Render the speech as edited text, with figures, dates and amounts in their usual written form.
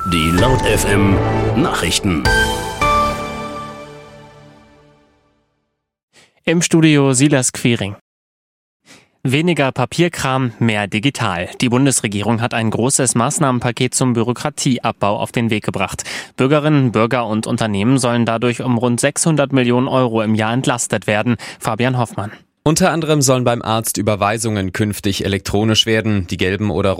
Die Laut FM Nachrichten. Im Studio Silas Quiring. Weniger Papierkram, mehr digital. Die Bundesregierung hat ein großes Maßnahmenpaket zum Bürokratieabbau auf den Weg gebracht. Bürgerinnen, Bürger und Unternehmen sollen dadurch um rund 600 Millionen Euro im Jahr entlastet werden. Fabian Hoffmann. Unter anderem sollen beim Arzt Überweisungen künftig elektronisch werden. Die gelben oder